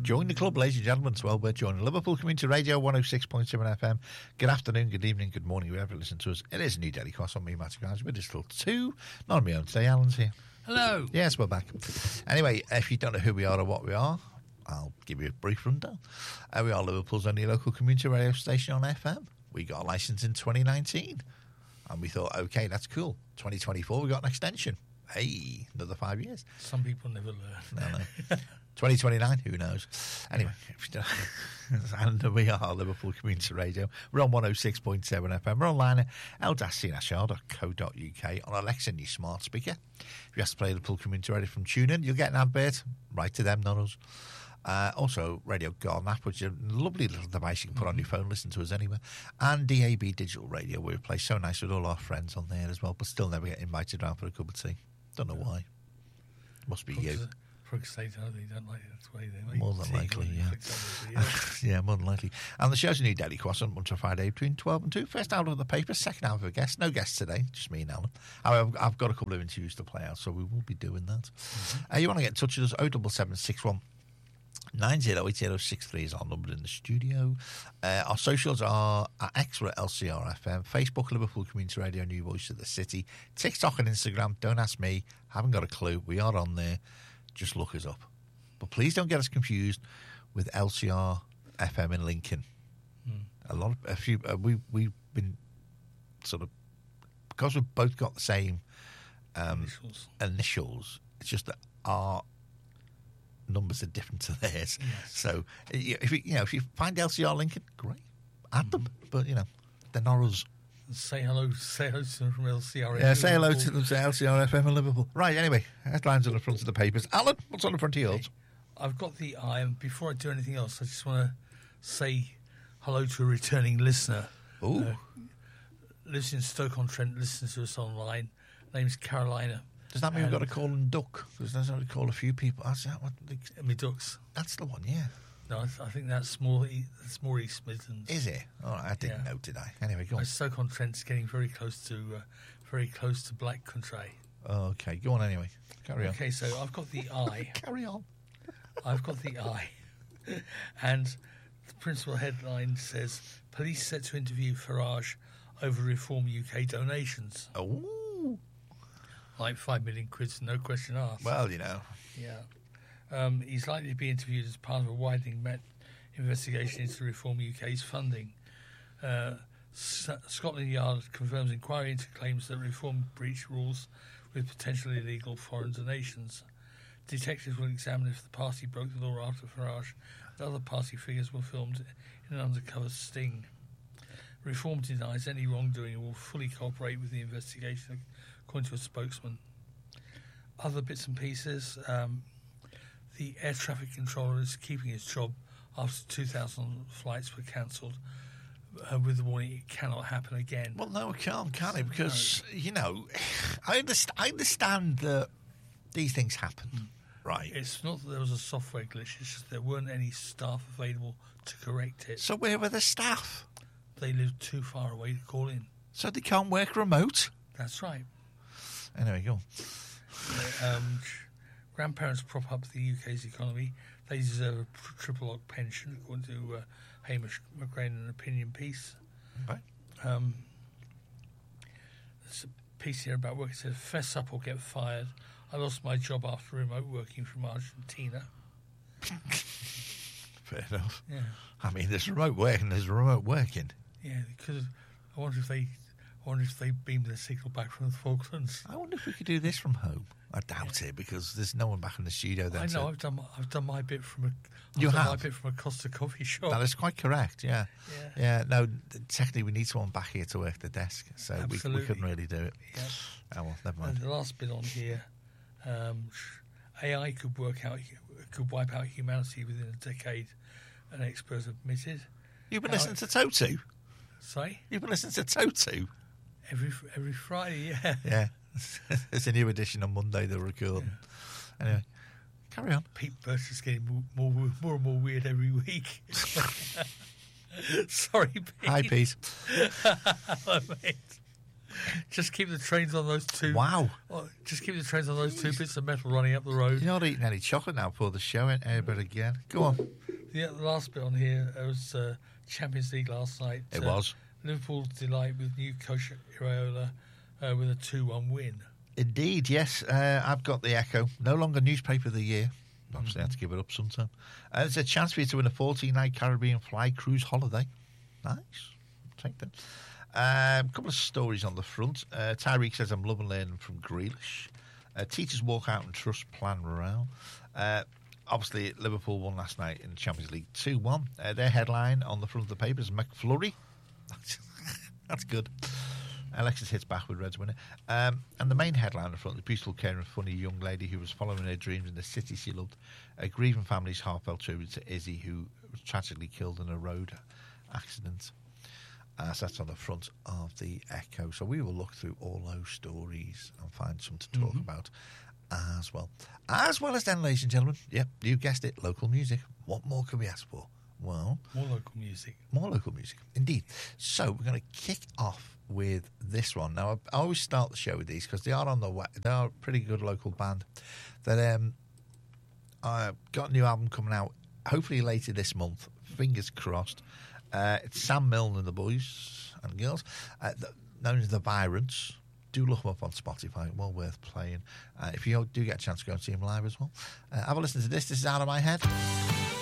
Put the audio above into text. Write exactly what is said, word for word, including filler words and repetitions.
Join the club, ladies and gentlemen. Well, we're joining Liverpool Community Radio, one oh six point seven F M. Good afternoon, good evening, good morning, whoever listen to us. It is a new Daily Cross on me, Matthew Grimes. We're just till two. Not on my own today. Alan's here. Hello. Yes, we're back. Anyway, if you don't know who we are or what we are, I'll give you a brief rundown. Uh, we are Liverpool's only local community radio station on F M. We got a licence in twenty nineteen. And we thought, OK, that's cool. twenty twenty-four, we got an extension. Hey, another five years. Some people never learn. No, no. twenty twenty-nine, who knows? Anyway, and we are Liverpool Community Radio. We're on one oh six point seven F M. We're online at l dash c n s r dot co dot u k on Alexa and your smart speaker. If you have to play Liverpool Community Radio from TuneIn, you'll get an advert. Right to them, not us. Uh, also, Radio Garden app, which is a lovely little device you can put on your phone, listen to us anywhere. And D A B Digital Radio, where we play so nice with all our friends on there as well, but still never get invited around for a cup of tea. Don't know why. Must be you. For sake, oh, they don't like it. That's why they like More than tea, likely, yeah. yeah. Yeah, more than likely. And the show's a new Daily Cross on Monday to Friday between twelve and two. First hour of the paper, second hour of a guest. No guests today, just me and Alan. However, I've got a couple of interviews to play out, so we will be doing that. Mm-hmm. Uh, you want to get in touch with us, oh seven seven six one nine oh eight oh six three is our number in the studio. Uh, our socials are at X, we're at L C R F M, Facebook, Liverpool Community Radio, New Voice of the City, TikTok and Instagram. Don't ask me, haven't got a clue. We are on there. Just look us up. But please don't get us confused with L C R F M in Lincoln. Mm. A lot of a few uh, we we've been sort of, because we've both got the same um, initials. initials. It's just that our numbers are different to theirs. Yes. So if you, you know if you find L C R Lincoln, great, add mm. them. But you know they're not us. Say hello, say hello to them from L C R. Yeah, say hello to them, say L C R F M in Liverpool. Right, anyway, headlines on the front of the papers. Alan, what's on the front of yours? Okay. I've got the eye, and before I do anything else, I just want to say hello to a returning listener. Ooh. Uh, lives in Stoke-on-Trent, listens to us online. Name's Carolina. Does that mean and we've got to call them Duck? Because there's only call a few people. That's, that what, Me Ducks. That's the one, yeah. No, I, th- I think that's more that's more East Midlands. Is it? All right, I didn't yeah. know, did I? Anyway, go on. Stoke-on-Trent's getting very close to uh, very close to Black Country. Oh, okay, go on anyway. Carry on. Okay, so I've got the eye. Carry on. I've got the eye. And the principal headline says, police set to interview Farage over Reform U K donations. Oh. Like five million quid, no question asked. Well, you know. Yeah. Um, he's likely to be interviewed as part of a widening Met investigation into Reform U K's funding. Uh, S- Scotland Yard confirms inquiry into claims that Reform breached rules with potentially illegal foreign donations. Detectives will examine if the party broke the law after Farage and other party figures were filmed in an undercover sting. Reform denies any wrongdoing and will fully cooperate with the investigation, according to a spokesman. Other bits and pieces... Um, The air traffic controller is keeping his job after two thousand flights were cancelled, uh, with the warning it cannot happen again. Well, no, it can't, can it? Because, no. you know, I understand, I understand that these things happen, mm. right? It's not that there was a software glitch, it's just there weren't any staff available to correct it. So where were the staff? They lived too far away to call in. So they can't work remote? That's right. Anyway, go on. Uh, um... Grandparents prop up the U K's economy. They deserve a triple lock pension, according to uh, Hamish McGrain, an opinion piece. Okay. Um, there's a piece here about work. It says, fess up or get fired. I lost my job after remote working from Argentina. Fair enough. Yeah. I mean, there's remote working, there's remote working. Yeah, because I wonder if they... I wonder if they beamed their signal back from the Falklands. I wonder if we could do this from home. I doubt yeah. it, because there's no one back in the studio then. I know. To... I've done. I've done my bit from a. I've you done have my bit from a Costa coffee shop. That is quite correct. Yeah. Yeah. Yeah. No, technically, we need someone back here to work the desk, so we, we couldn't really do it. Yeah. Oh well, never mind. And the last bit on here, um, A I could work out, could wipe out humanity within a decade. An expert admitted. You've been How listening to Toto. Sorry. You've been listening to Toto. Every every Friday, yeah. Yeah. It's a new edition on Monday, they're recording. Yeah. Anyway, carry on. Pete Burch is getting more, more, more and more weird every week. Sorry, Pete. Hi, Pete. Hello, mate. Just keep the trains on those two. Wow. Oh, just keep the trains on those two bits of metal running up the road. You're not eating any chocolate now for the show, ain't you? But again, go on. Yeah, the last bit on here it was uh, Champions League last night. It uh, was. Liverpool's delight with new coach Iraola uh, with a two one win. Indeed, yes. Uh, I've got the Echo. No longer newspaper of the year. Obviously, I had to give it up sometime. Uh, there's a chance for you to win a fourteen-night Caribbean fly cruise holiday. Nice. Take that. A um, couple of stories on the front. Uh, Tyreek says, I'm loving learning from Grealish. Uh, teachers walk out and trust Plan Royale. Uh, obviously, Liverpool won last night in the Champions League two one. Uh, their headline on the front of the paper is McFlurry. That's good. Alexis hits back with Reds winner. Um, and the main headline on the front, the beautiful, caring, funny young lady who was following her dreams in the city she loved. A grieving family's heartfelt tribute to Izzy, who was tragically killed in a road accident. Uh, so that's on the front of the Echo. So we will look through all those stories and find some to talk mm-hmm. about as well. As well as then, ladies and gentlemen, yep, you guessed it, local music. What more can we ask for? Well, more local music. More local music, indeed. So we're going to kick off with this one. Now, I always start the show with these because they are on the way. They are a pretty good local band. That um, I got a new album coming out hopefully later this month. Fingers crossed. Uh, it's Sam Milne and the boys and girls, uh, the, known as the Byrants. Do look them up on Spotify. Well worth playing. Uh, if you do get a chance to go and see them live as well. Uh, have a listen to this. This is Out of My Head.